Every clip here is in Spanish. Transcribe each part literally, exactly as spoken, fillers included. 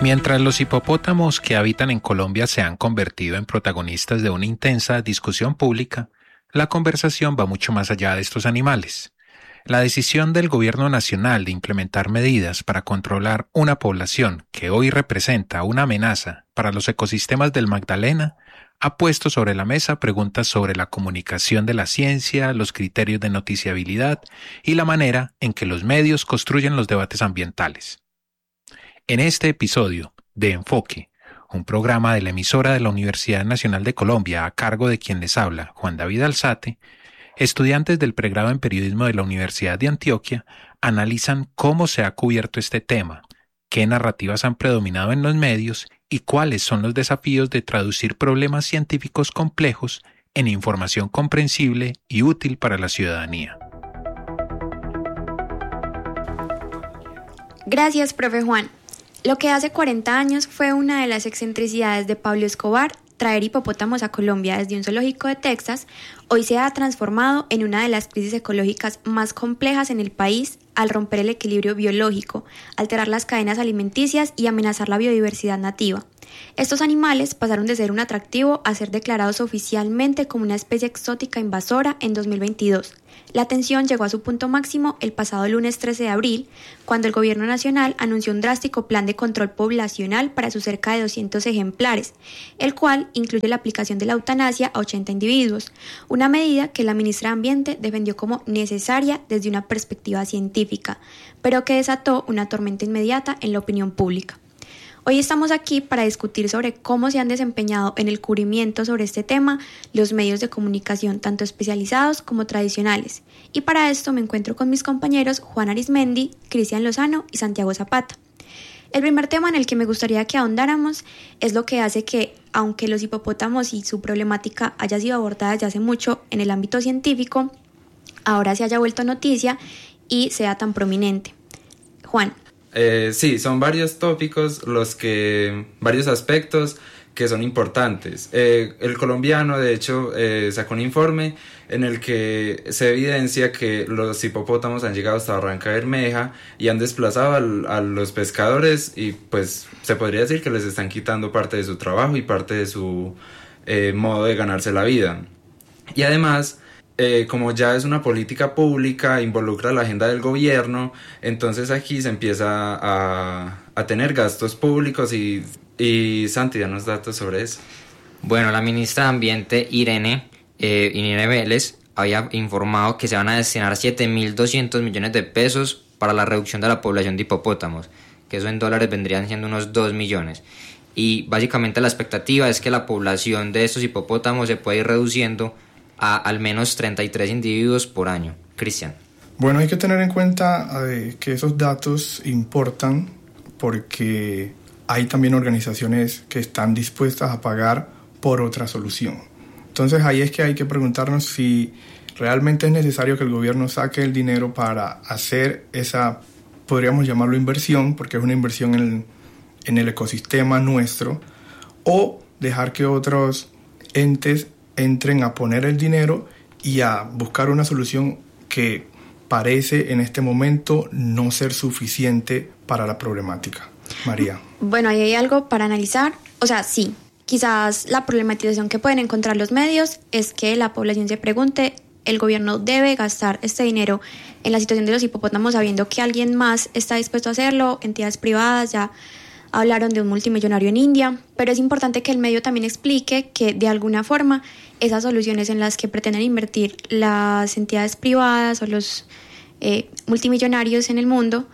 Mientras los hipopótamos que habitan en Colombia se han convertido en protagonistas de una intensa discusión pública, la conversación va mucho más allá de estos animales. La decisión del gobierno nacional de implementar medidas para controlar una población que hoy representa una amenaza para los ecosistemas del Magdalena ha puesto sobre la mesa preguntas sobre la comunicación de la ciencia, los criterios de noticiabilidad y la manera en que los medios construyen los debates ambientales. En este episodio de Enfoque, un programa de la emisora de la Universidad Nacional de Colombia a cargo de quien les habla, Juan David Alzate, estudiantes del pregrado en periodismo de la Universidad de Antioquia analizan cómo se ha cubierto este tema, qué narrativas han predominado en los medios y cuáles son los desafíos de traducir problemas científicos complejos en información comprensible y útil para la ciudadanía. Gracias, profe Juan. Lo que hace cuarenta años fue una de las excentricidades de Pablo Escobar, traer hipopótamos a Colombia desde un zoológico de Texas, hoy se ha transformado en una de las crisis ecológicas más complejas en el país al romper el equilibrio biológico, alterar las cadenas alimenticias y amenazar la biodiversidad nativa. Estos animales pasaron de ser un atractivo a ser declarados oficialmente como una especie exótica invasora en dos mil veintidós. La tensión llegó a su punto máximo el pasado lunes trece de abril, cuando el gobierno nacional anunció un drástico plan de control poblacional para sus cerca de doscientos ejemplares, el cual incluye la aplicación de la eutanasia a ochenta individuos, una medida que la ministra de Ambiente defendió como necesaria desde una perspectiva científica, pero que desató una tormenta inmediata en la opinión pública. Hoy estamos aquí para discutir sobre cómo se han desempeñado en el cubrimiento sobre este tema los medios de comunicación, tanto especializados como tradicionales. Y para esto me encuentro con mis compañeros Juan Arismendi, Cristian Lozano y Santiago Zapata. El primer tema en el que me gustaría que ahondáramos es lo que hace que, aunque los hipopótamos y su problemática haya sido abordada desde hace mucho en el ámbito científico, ahora se haya vuelto noticia y sea tan prominente. Juan. Eh, sí, son varios tópicos, los que, varios aspectos que son importantes. Eh, el colombiano, de hecho, eh, sacó un informe en el que se evidencia que los hipopótamos han llegado hasta Barranca Bermeja y han desplazado al, a los pescadores y pues se podría decir que les están quitando parte de su trabajo y parte de su eh, modo de ganarse la vida. Y además, Eh, como ya es una política pública, involucra la agenda del gobierno, entonces aquí se empieza a, a tener gastos públicos y, y Santi, danos datos sobre eso. Bueno, la ministra de Ambiente, Irene, eh, Irene Vélez, había informado que se van a destinar siete mil doscientos millones de pesos para la reducción de la población de hipopótamos, que eso en dólares vendrían siendo unos dos millones. Y básicamente la expectativa es que la población de estos hipopótamos se puede ir reduciendo a al menos treinta y tres individuos por año. Cristian. Bueno, hay que tener en cuenta eh, que esos datos importan porque hay también organizaciones que están dispuestas a pagar por otra solución. Entonces ahí es que hay que preguntarnos si realmente es necesario que el gobierno saque el dinero para hacer esa, podríamos llamarlo inversión, porque es una inversión en, en el ecosistema nuestro, o dejar que otros entes entren a poner el dinero y a buscar una solución que parece en este momento no ser suficiente para la problemática. María. Bueno, ahí hay algo para analizar. O sea, sí, quizás la problematización que pueden encontrar los medios es que la población se pregunte, ¿el gobierno debe gastar este dinero en la situación de los hipopótamos sabiendo que alguien más está dispuesto a hacerlo? Entidades privadas ya hablaron de un multimillonario en India, pero es importante que el medio también explique que de alguna forma esas soluciones en las que pretenden invertir las entidades privadas o los eh, multimillonarios en el mundo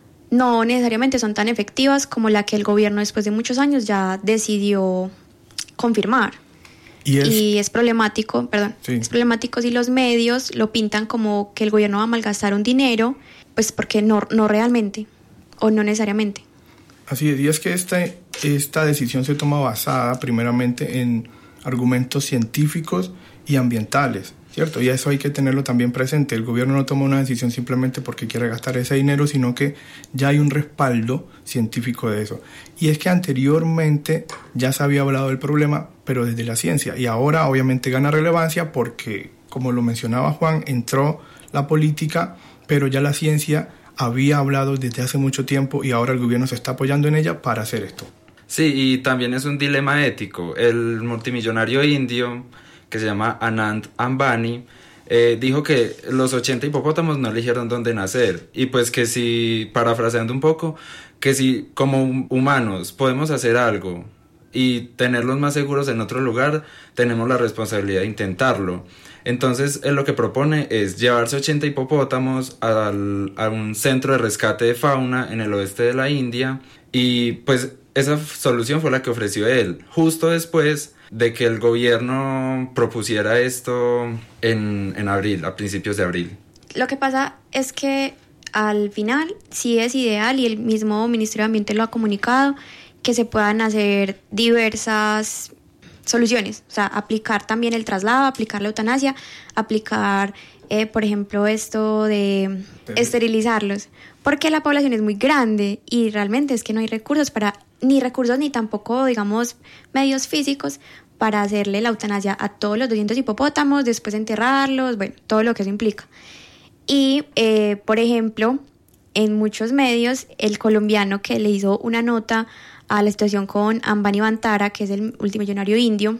no necesariamente son tan efectivas como la que el gobierno después de muchos años ya decidió confirmar. Y es, y es problemático, perdón, sí. es problemático si los medios lo pintan como que el gobierno va a malgastar un dinero, pues porque no, no realmente o no necesariamente. Así es, y es que esta, esta decisión se toma basada primeramente en argumentos científicos y ambientales, ¿cierto? Y eso hay que tenerlo también presente. El gobierno no toma una decisión simplemente porque quiere gastar ese dinero, sino que ya hay un respaldo científico de eso. Y es que anteriormente ya se había hablado del problema, pero desde la ciencia. Y ahora obviamente gana relevancia porque, como lo mencionaba Juan, entró la política, pero ya la ciencia había hablado desde hace mucho tiempo y ahora el gobierno se está apoyando en ella para hacer esto. Sí, y también es un dilema ético. El multimillonario indio, que se llama Anand Ambani, eh, dijo que los ochenta hipopótamos no eligieron dónde nacer, y pues que si, parafraseando un poco, que si como humanos podemos hacer algo y tenerlos más seguros en otro lugar, tenemos la responsabilidad de intentarlo. Entonces él lo que propone es llevarse ochenta hipopótamos al, a un centro de rescate de fauna en el oeste de la India, y pues esa solución fue la que ofreció él, justo después de que el gobierno propusiera esto en, en abril, a principios de abril. Lo que pasa es que al final sí es ideal, y el mismo Ministerio de Ambiente lo ha comunicado, que se puedan hacer diversas soluciones, o sea, aplicar también el traslado, aplicar la eutanasia, aplicar, eh, por ejemplo, esto de esterilizarlos, porque la población es muy grande y realmente es que no hay recursos para, ni recursos ni tampoco, digamos, medios físicos para hacerle la eutanasia a todos los doscientos hipopótamos, después enterrarlos, bueno, todo lo que eso implica. Y, eh, por ejemplo, en muchos medios, el colombiano que le hizo una nota a la situación con Ambani Bantara, que es el multimillonario indio,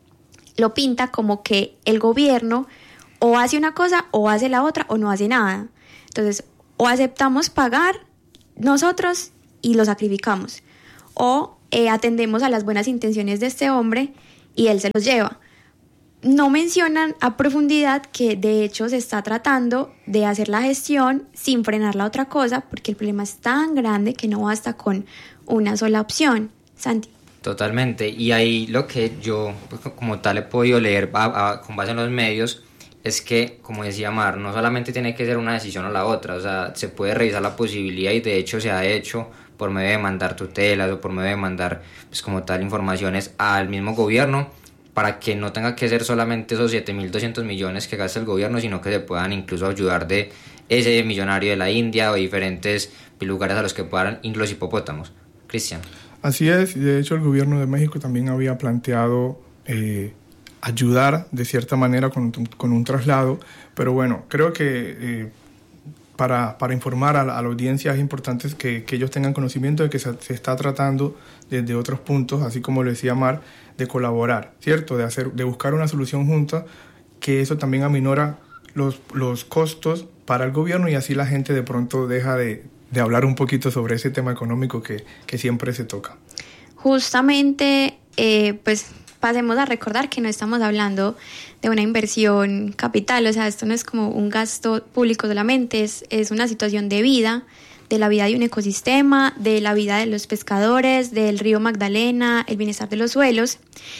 lo pinta como que el gobierno o hace una cosa o hace la otra o no hace nada. Entonces, o aceptamos pagar nosotros y lo sacrificamos, o eh, atendemos a las buenas intenciones de este hombre y él se los lleva. No mencionan a profundidad que de hecho se está tratando de hacer la gestión sin frenar la otra cosa, porque el problema es tan grande que no basta con una sola opción. Santi. Totalmente, y ahí lo que yo pues, como tal he podido leer a, a, con base en los medios es que, como decía Mar, no solamente tiene que ser una decisión o la otra, o sea, se puede revisar la posibilidad, y de hecho se ha hecho por medio de mandar tutelas o por medio de mandar pues como tal informaciones al mismo gobierno, para que no tenga que ser solamente esos siete mil doscientos millones que gasta el gobierno, sino que se puedan incluso ayudar de ese millonario de la India o diferentes lugares a los que puedan ir los hipopótamos. Cristian. Así es, de hecho el gobierno de México también había planteado eh, ayudar de cierta manera con, con un traslado, pero bueno, creo que eh, para, para informar a la, a la audiencia es importante que, que ellos tengan conocimiento de que se, se está tratando desde otros puntos, así como lo decía Mar, de colaborar, ¿cierto? De hacer, de buscar una solución junta, que eso también aminora los, los costos para el gobierno, y así la gente de pronto deja de, de hablar un poquito sobre ese tema económico que, que siempre se toca. Justamente, eh, pues pasemos a recordar que no estamos hablando de una inversión capital, o sea, esto no es como un gasto público solamente, es, es una situación de vida, de la vida de un ecosistema, de la vida de los pescadores, del río Magdalena, el bienestar de los suelos.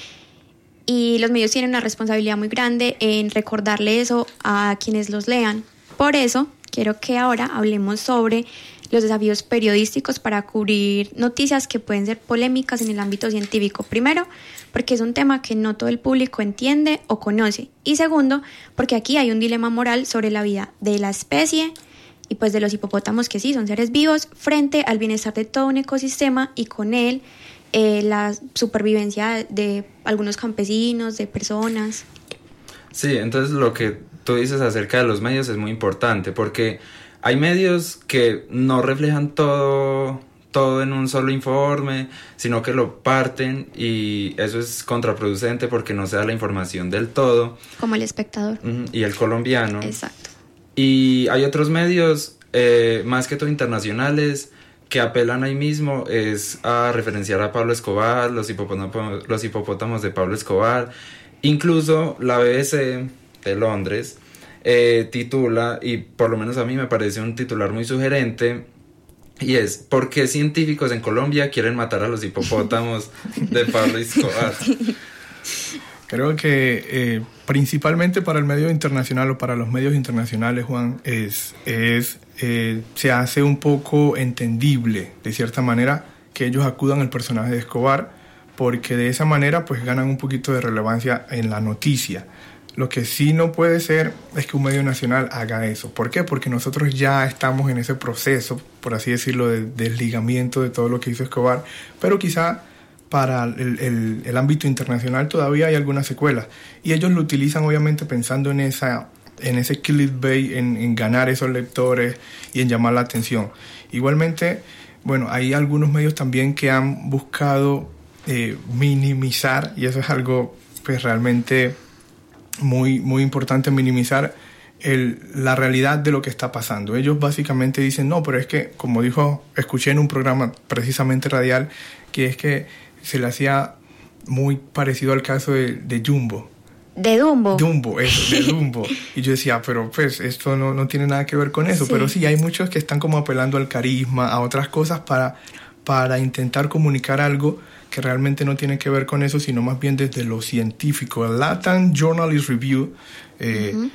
Y los medios tienen una responsabilidad muy grande en recordarle eso a quienes los lean. Por eso, quiero que ahora hablemos sobre los desafíos periodísticos para cubrir noticias que pueden ser polémicas en el ámbito científico. Primero, porque es un tema que no todo el público entiende o conoce. Y segundo, porque aquí hay un dilema moral sobre la vida de la especie y pues de los hipopótamos, que sí son seres vivos, frente al bienestar de todo un ecosistema y con él eh, la supervivencia de algunos campesinos, de personas. Sí, entonces lo que tú dices acerca de los medios es muy importante, porque hay medios que no reflejan todo, todo en un solo informe, sino que lo parten, y eso es contraproducente porque no se da la información del todo. Como El Espectador. Y El Colombiano. Exacto. Y hay otros medios, eh, más que todo internacionales, que apelan ahí mismo es a referenciar a Pablo Escobar, los hipopótamos, los hipopótamos de Pablo Escobar. Incluso la B B C de Londres eh, titula, y por lo menos a mí me parece un titular muy sugerente, y es: ¿por qué científicos en Colombia quieren matar a los hipopótamos de Pablo Escobar? Creo que eh, principalmente para el medio internacional o para los medios internacionales, Juan, es, es eh, se hace un poco entendible, de cierta manera, que ellos acudan al personaje de Escobar, porque de esa manera pues ganan un poquito de relevancia en la noticia. Lo que sí no puede ser es que un medio nacional haga eso. ¿Por qué? Porque nosotros ya estamos en ese proceso, por así decirlo, de desligamiento de todo lo que hizo Escobar, pero quizá para el, el, el ámbito internacional todavía hay algunas secuelas, y ellos lo utilizan obviamente pensando en esa en ese clickbait, en, en ganar esos lectores y en llamar la atención. Igualmente, bueno, hay algunos medios también que han buscado eh, minimizar, y eso es algo pues realmente muy, muy importante, minimizar el, la realidad de lo que está pasando. Ellos básicamente dicen, no, pero es que, como dijo, escuché en un programa precisamente radial, que es que se le hacía muy parecido al caso de, de Jumbo. De Dumbo. Dumbo, eso, de Dumbo. Y yo decía, pero pues esto no, no tiene nada que ver con eso. Sí. Pero sí, hay muchos que están como apelando al carisma, a otras cosas para, para intentar comunicar algo que realmente no tiene que ver con eso, sino más bien desde lo científico. El Latin Journalist Review eh, uh-huh.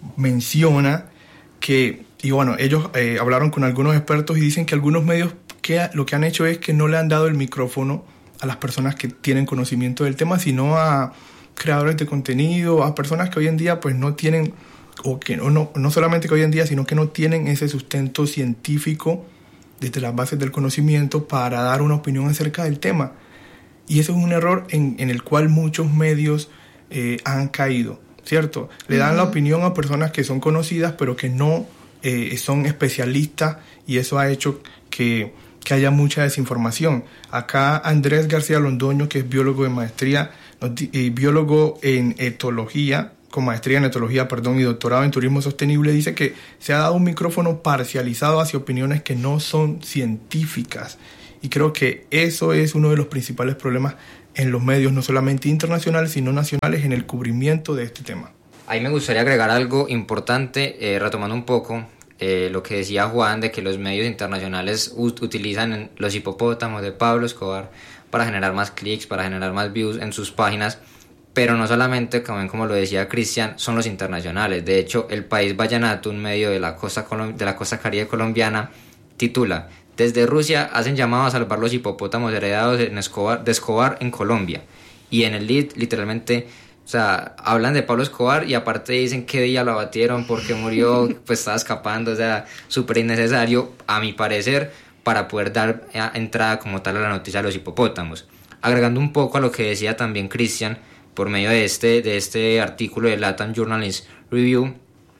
menciona que, y bueno, ellos eh, hablaron con algunos expertos y dicen que algunos medios que lo que han hecho es que no le han dado el micrófono a las personas que tienen conocimiento del tema, sino a creadores de contenido, a personas que hoy en día pues no tienen, o que no, no, no solamente que hoy en día, sino que no tienen ese sustento científico desde las bases del conocimiento para dar una opinión acerca del tema. Y eso es un error en, en el cual muchos medios eh, han caído, ¿cierto? Le dan uh-huh. la opinión a personas que son conocidas, pero que no eh, son especialistas, y eso ha hecho que, que haya mucha desinformación. Acá Andrés García Londoño, que es biólogo de maestría, eh, biólogo en etología, con maestría en etología, perdón, y doctorado en turismo sostenible, dice que se ha dado un micrófono parcializado hacia opiniones que no son científicas. Y creo que eso es uno de los principales problemas en los medios, no solamente internacionales, sino nacionales, en el cubrimiento de este tema. Ahí me gustaría agregar algo importante, eh, retomando un poco eh, lo que decía Juan, de que los medios internacionales ut- utilizan los hipopótamos de Pablo Escobar para generar más clics, para generar más views en sus páginas, pero no solamente, como, como lo decía Cristian, son los internacionales. De hecho, El País Vallenato, un medio de la costa, colom- de la costa caribe colombiana, titula: desde Rusia hacen llamado a salvar los hipopótamos heredados en Escobar, de Escobar en Colombia. Y en el lead, literalmente, o sea, hablan de Pablo Escobar y aparte dicen qué día lo abatieron, porque murió, pues estaba escapando. O sea, súper innecesario, a mi parecer, para poder dar entrada como tal a la noticia de los hipopótamos. Agregando un poco a lo que decía también Cristian, por medio de este, de este artículo de Latin Journalist Review,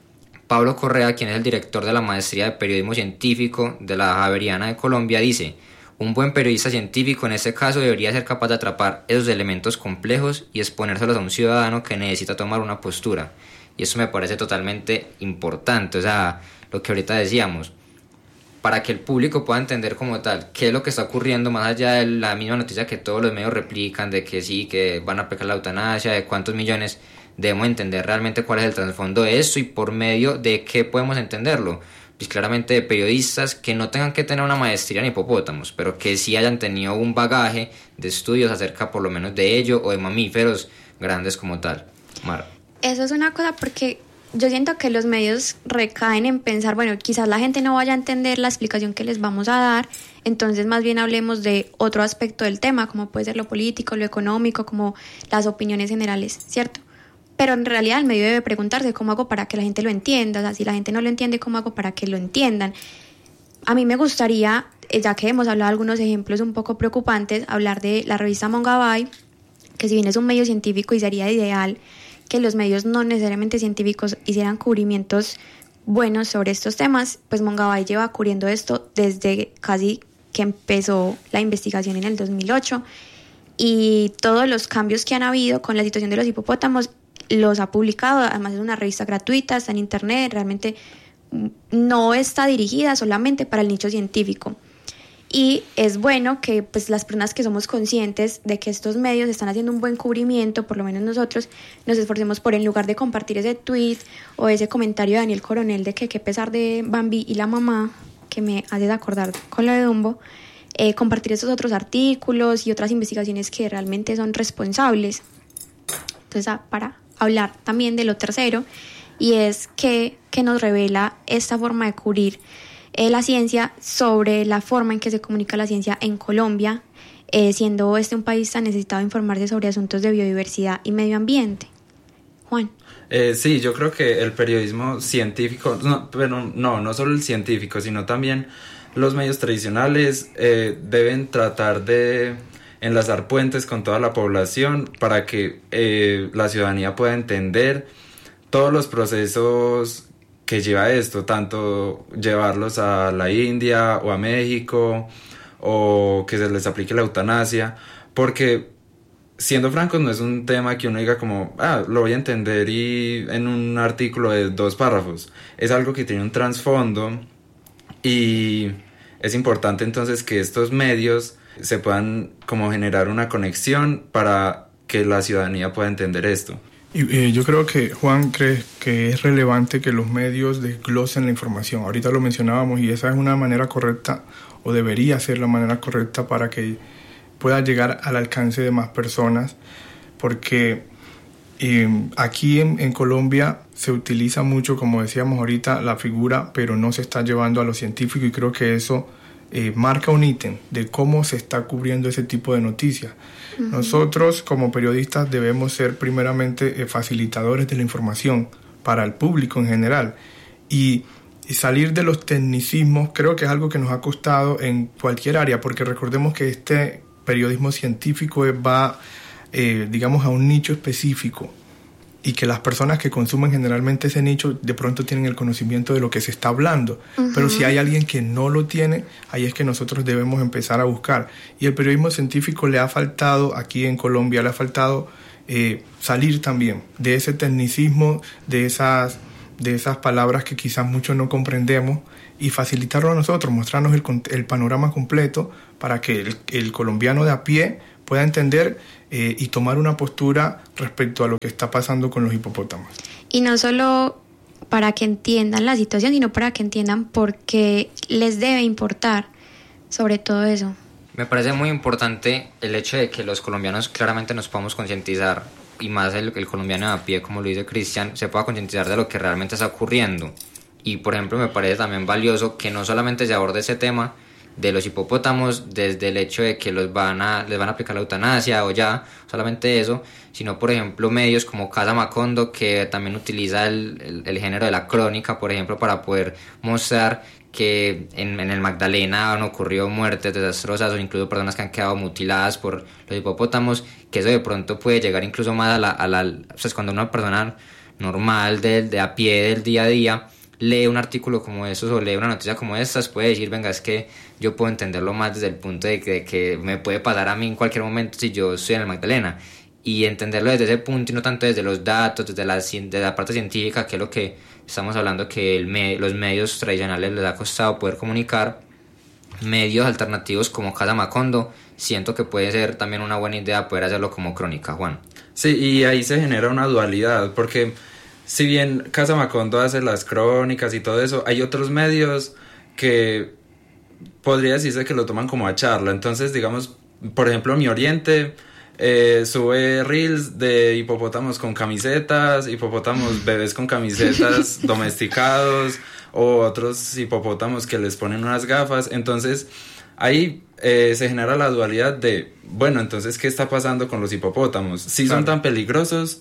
Pablo Correa, quien es el director de la maestría de periodismo científico de la Javeriana de Colombia, dice: un buen periodista científico en este caso debería ser capaz de atrapar esos elementos complejos y exponérselos a un ciudadano que necesita tomar una postura. Y eso me parece totalmente importante, o sea, lo que ahorita decíamos, para que el público pueda entender como tal qué es lo que está ocurriendo, más allá de la misma noticia que todos los medios replican, de que sí, que van a aplicar la eutanasia, de cuántos millones. Debemos entender realmente cuál es el trasfondo de eso y por medio de qué podemos entenderlo. Pues claramente de periodistas que no tengan que tener una maestría en hipopótamos, pero que sí hayan tenido un bagaje de estudios acerca por lo menos de ello o de mamíferos grandes como tal. Mara. Eso es una cosa, porque yo siento que los medios recaen en pensar, bueno, quizás la gente no vaya a entender la explicación que les vamos a dar, entonces más bien hablemos de otro aspecto del tema, como puede ser lo político, lo económico, como las opiniones generales, ¿cierto? Pero en realidad el medio debe preguntarse cómo hago para que la gente lo entienda. O sea, si la gente no lo entiende, ¿cómo hago para que lo entiendan? A mí me gustaría, ya que hemos hablado de algunos ejemplos un poco preocupantes, hablar de la revista Mongabay, que si bien es un medio científico y sería ideal que los medios no necesariamente científicos hicieran cubrimientos buenos sobre estos temas, pues Mongabay lleva cubriendo esto desde casi que empezó la investigación en el dos mil ocho, y todos los cambios que han habido con la situación de los hipopótamos los ha publicado. Además es una revista gratuita, está en internet, realmente no está dirigida solamente para el nicho científico. Y es bueno que pues las personas que somos conscientes de que estos medios están haciendo un buen cubrimiento, por lo menos nosotros, nos esforcemos por, en lugar de compartir ese tweet o ese comentario de Daniel Coronel de que qué pesar de Bambi y la mamá, que me hace acordar con lo de Dumbo, eh, compartir estos otros artículos y otras investigaciones que realmente son responsables. Entonces, ah, para hablar también de lo tercero, y es que, que nos revela esta forma de cubrir eh, la ciencia, sobre la forma en que se comunica la ciencia en Colombia, eh, siendo este un país tan necesitado de informarse sobre asuntos de biodiversidad y medio ambiente. Juan. Eh, sí, yo creo que el periodismo científico, no, pero no, no solo el científico, sino también los medios tradicionales eh, deben tratar de enlazar puentes con toda la población para que eh, la ciudadanía pueda entender todos los procesos que lleva esto, tanto llevarlos a la India o a México, o que se les aplique la eutanasia, porque siendo francos no es un tema que uno diga como, ah, lo voy a entender y en un artículo de dos párrafos, es algo que tiene un trasfondo y es importante entonces que estos medios se puedan como generar una conexión para que la ciudadanía pueda entender esto. Y, eh, yo creo que Juan cree que es relevante que los medios desglosen la información. Ahorita lo mencionábamos y esa es una manera correcta, o debería ser la manera correcta para que pueda llegar al alcance de más personas, porque eh, aquí en, en Colombia se utiliza mucho, como decíamos ahorita, la figura, pero no se está llevando a lo científico, y creo que eso eh, marca un ítem de cómo se está cubriendo ese tipo de noticias. Uh-huh. Nosotros como periodistas debemos ser primeramente eh, facilitadores de la información para el público en general, y, y salir de los tecnicismos creo que es algo que nos ha costado en cualquier área, porque recordemos que este periodismo científico va, eh, digamos, a un nicho específico, y que las personas que consumen generalmente ese nicho de pronto tienen el conocimiento de lo que se está hablando. Uh-huh. Pero si hay alguien que no lo tiene, ahí es que nosotros debemos empezar a buscar. Y el periodismo científico le ha faltado, aquí en Colombia, le ha faltado eh, salir también de ese tecnicismo, de esas, de esas palabras que quizás muchos no comprendemos, y facilitarlo a nosotros, mostrarnos el, el panorama completo para que el, el colombiano de a pie pueda entender eh, y tomar una postura respecto a lo que está pasando con los hipopótamos. Y no solo para que entiendan la situación, sino para que entiendan por qué les debe importar sobre todo eso. Me parece muy importante el hecho de que los colombianos claramente nos podamos concientizar, y más el, el colombiano de a pie, como lo dice Cristian, se pueda concientizar de lo que realmente está ocurriendo. Y por ejemplo me parece también valioso que no solamente se aborde ese tema de los hipopótamos desde el hecho de que los van a, les van a aplicar la eutanasia o ya, solamente eso, sino por ejemplo medios como Casa Macondo, que también utiliza el, el, el género de la crónica, por ejemplo, para poder mostrar que en, en el Magdalena han ocurrido muertes desastrosas o incluso personas que han quedado mutiladas por los hipopótamos, que eso de pronto puede llegar incluso más a la... A la pues cuando una persona normal de, de a pie del día a día lee un artículo como esos o lee una noticia como estas, puede decir, venga, es que yo puedo entenderlo más desde el punto de que, de que me puede pasar a mí en cualquier momento si yo estoy en el Magdalena, y entenderlo desde ese punto y no tanto desde los datos, desde la, desde la parte científica, que es lo que estamos hablando, que el me, los medios tradicionales les ha costado poder comunicar. Medios alternativos como Casa Macondo, siento que puede ser también una buena idea poder hacerlo como crónica, Juan. Sí, y ahí se genera una dualidad, porque si bien Casa Macondo hace las crónicas y todo eso, hay otros medios que podría decirse que lo toman como a charla. Entonces, digamos, por ejemplo, Mi Oriente eh, sube reels de hipopótamos con camisetas, hipopótamos bebés con camisetas domesticados, o otros hipopótamos que les ponen unas gafas. Entonces, ahí eh, se genera la dualidad de, bueno, entonces, ¿qué está pasando con los hipopótamos? ¿Sí son tan peligrosos?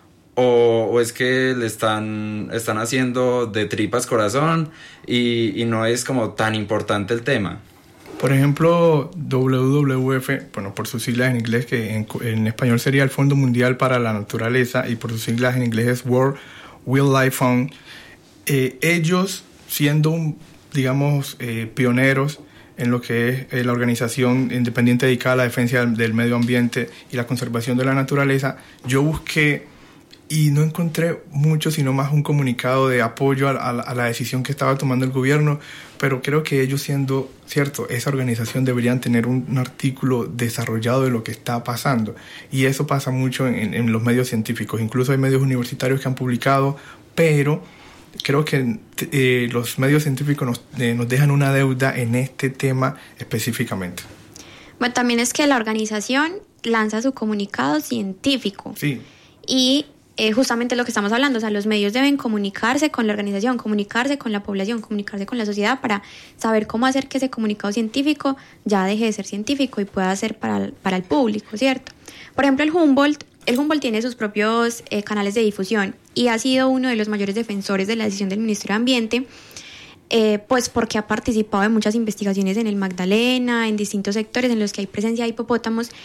O, o es que le están, están haciendo de tripas corazón y, y no es como tan importante el tema. Por ejemplo, W W F, bueno, por sus siglas en inglés, que en, en español sería el Fondo Mundial para la Naturaleza, y por sus siglas en inglés es World Wildlife Fund, eh, ellos siendo, un, digamos, eh, pioneros en lo que es eh, la organización independiente dedicada a la defensa del, del medio ambiente y la conservación de la naturaleza, yo busqué y no encontré mucho, sino más un comunicado de apoyo a, a, a la decisión que estaba tomando el gobierno, pero creo que ellos, siendo cierto, esa organización, deberían tener un, un artículo desarrollado de lo que está pasando, y eso pasa mucho en, en los medios científicos. Incluso hay medios universitarios que han publicado, pero creo que eh, los medios científicos nos, eh, nos dejan una deuda en este tema específicamente. Bueno, también es que la organización lanza su comunicado científico. Sí. Y Eh, justamente lo que estamos hablando, o sea, los medios deben comunicarse con la organización, comunicarse con la población, comunicarse con la sociedad para saber cómo hacer que ese comunicado científico ya deje de ser científico y pueda ser para el, para el público, ¿cierto? Por ejemplo, el Humboldt, el Humboldt tiene sus propios eh, canales de difusión y ha sido uno de los mayores defensores de la decisión del Ministerio de Ambiente, eh, pues porque ha participado en muchas investigaciones en el Magdalena, en distintos sectores en los que hay presencia de hipopótamos.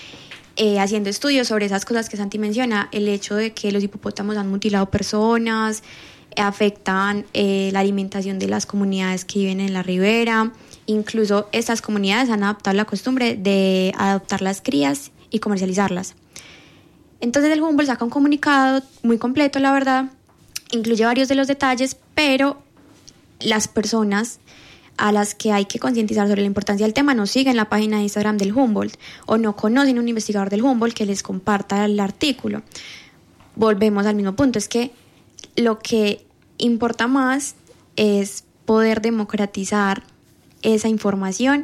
eh, haciendo estudios sobre esas cosas que Santi menciona, el hecho de que los hipopótamos han mutilado personas, eh, afectan eh, la alimentación de las comunidades que viven en la ribera. Incluso estas comunidades han adoptado la costumbre de adoptar las crías y comercializarlas. Entonces el Humboldt saca un comunicado muy completo, la verdad, incluye varios de los detalles, pero las personas a las que hay que concientizar sobre la importancia del tema no siguen la página de Instagram del Humboldt o no conocen un investigador del Humboldt que les comparta el artículo. Volvemos al mismo punto, es que lo que importa más es poder democratizar esa información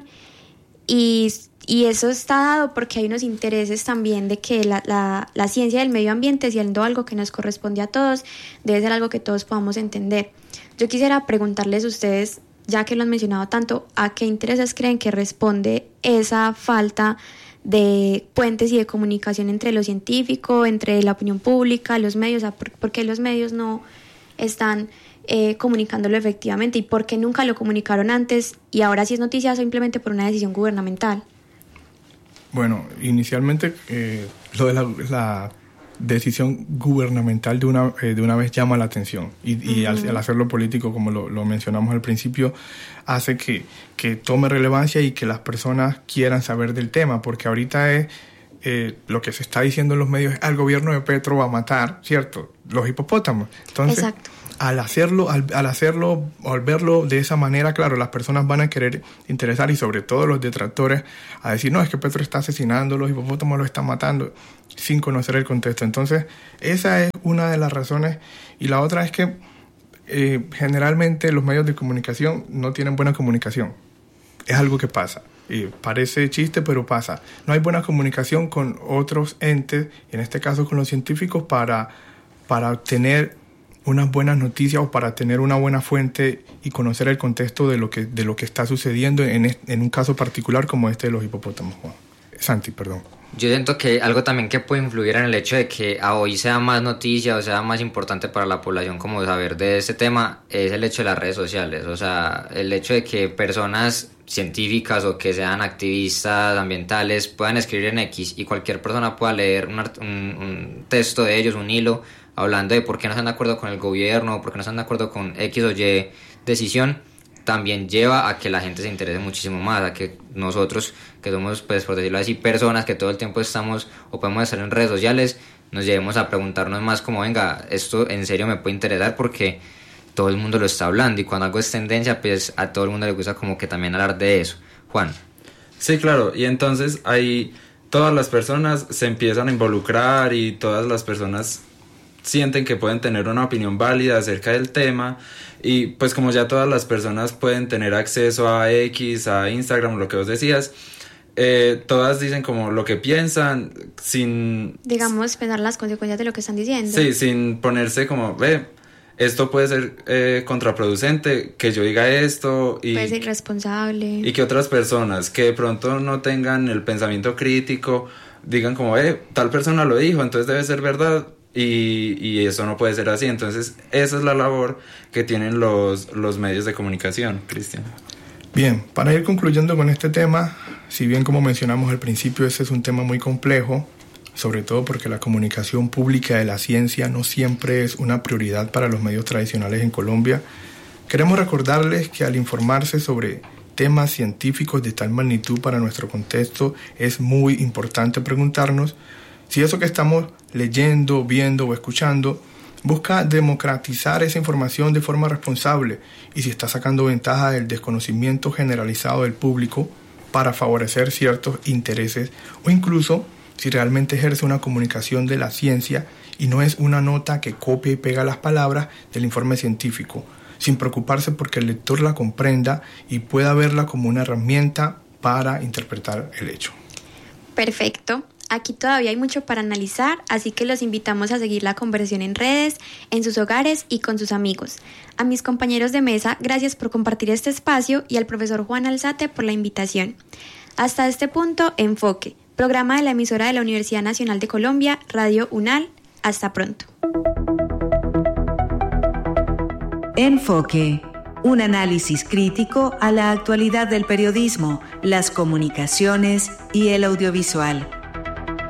y, y eso está dado porque hay unos intereses también de que la, la, la ciencia del medio ambiente, siendo algo que nos corresponde a todos, debe ser algo que todos podamos entender. Yo quisiera preguntarles a ustedes, ya que lo han mencionado tanto, ¿a qué intereses creen que responde esa falta de puentes y de comunicación entre lo científico, entre la opinión pública, los medios? ¿Por, por qué los medios no están eh, comunicándolo efectivamente y por qué nunca lo comunicaron antes y ahora sí es noticia simplemente por una decisión gubernamental? Bueno, inicialmente eh, lo de la, la decisión gubernamental de una, eh, de una vez llama la atención y, y uh-huh. al, al hacerlo político, como lo, lo mencionamos al principio, hace que, que tome relevancia y que las personas quieran saber del tema, porque ahorita es eh, lo que se está diciendo en los medios, el gobierno de Petro va a matar, ¿cierto?, los hipopótamos. Entonces, exacto. Al hacerlo, al, al hacerlo, al verlo de esa manera, claro, las personas van a querer interesar y sobre todo los detractores a decir, no, es que Petro está asesinando, los hipopótamos los están matando, sin conocer el contexto. Entonces, esa es una de las razones. Y la otra es que eh, generalmente los medios de comunicación no tienen buena comunicación. Es algo que pasa. Y parece chiste, pero pasa. No hay buena comunicación con otros entes, en este caso con los científicos, para, para obtener unas buenas noticias o para tener una buena fuente y conocer el contexto de lo que, de lo que está sucediendo en, en un caso particular como este de los hipopótamos. Santi, perdón. Yo siento que algo también que puede influir en el hecho de que a hoy sea más noticia o sea más importante para la población como saber de este tema es el hecho de las redes sociales. O sea, el hecho de que personas científicas o que sean activistas ambientales puedan escribir en X y cualquier persona pueda leer un, un, un texto de ellos, un hilo, hablando de por qué no están de acuerdo con el gobierno, por qué no están de acuerdo con X o Y decisión, también lleva a que la gente se interese muchísimo más, a que nosotros, que somos, pues por decirlo así, personas que todo el tiempo estamos o podemos estar en redes sociales, nos llevemos a preguntarnos más como, venga, esto en serio me puede interesar porque todo el mundo lo está hablando y cuando algo es tendencia, pues a todo el mundo le gusta como que también hablar de eso. Juan. Sí, claro, y entonces ahí todas las personas se empiezan a involucrar y todas las personas sienten que pueden tener una opinión válida acerca del tema y pues como ya todas las personas pueden tener acceso a X, a Instagram, lo que vos decías, eh, todas dicen como lo que piensan sin... digamos, pensar las consecuencias de lo que están diciendo. Sí, sin ponerse como, ve, esto puede ser eh, contraproducente, que yo diga esto y... puede ser irresponsable. Y que otras personas que de pronto no tengan el pensamiento crítico digan como, eh, tal persona lo dijo, entonces debe ser verdad. Y, y eso no puede ser así. Entonces esa es la labor que tienen los, los medios de comunicación. Cristian. Bien, para ir concluyendo con este tema, si bien como mencionamos al principio ese es un tema muy complejo, sobre todo porque la comunicación pública de la ciencia no siempre es una prioridad para los medios tradicionales en Colombia, queremos recordarles que al informarse sobre temas científicos de tal magnitud para nuestro contexto es muy importante preguntarnos si eso que estamos leyendo, viendo o escuchando busca democratizar esa información de forma responsable y si está sacando ventaja del desconocimiento generalizado del público para favorecer ciertos intereses o incluso si realmente ejerce una comunicación de la ciencia y no es una nota que copia y pega las palabras del informe científico, sin preocuparse porque el lector la comprenda y pueda verla como una herramienta para interpretar el hecho. Perfecto. Aquí todavía hay mucho para analizar, así que los invitamos a seguir la conversación en redes, en sus hogares y con sus amigos. A mis compañeros de mesa, gracias por compartir este espacio y al profesor Juan Alzate por la invitación. Hasta este punto, Enfoque, programa de la emisora de la Universidad Nacional de Colombia, Radio UNAL. Hasta pronto. Enfoque, un análisis crítico a la actualidad del periodismo, las comunicaciones y el audiovisual.